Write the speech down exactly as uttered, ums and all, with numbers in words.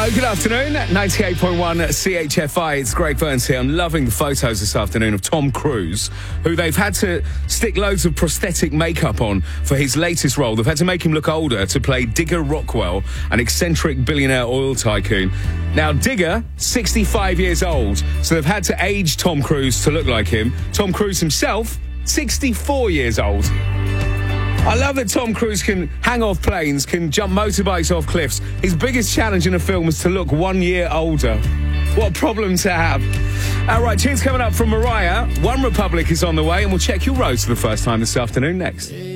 Hello, good afternoon. ninety-eight point one C H F I. It's Greg Burns here. I'm loving the photos this afternoon of Tom Cruise, who they've had to stick loads of prosthetic makeup on for his latest role. They've had to make him look older to play Digger Rockwell, an eccentric billionaire oil tycoon. Now, Digger, sixty-five years old, so they've had to age Tom Cruise to look like him. Tom Cruise himself, sixty-four years old. I love that Tom Cruise can hang off planes, can jump motorbikes off cliffs. His biggest challenge in a film was to look one year older. What a problem to have. All right, tunes coming up from Mariah. One Republic is on the way, and we'll check your roads for the first time this afternoon next.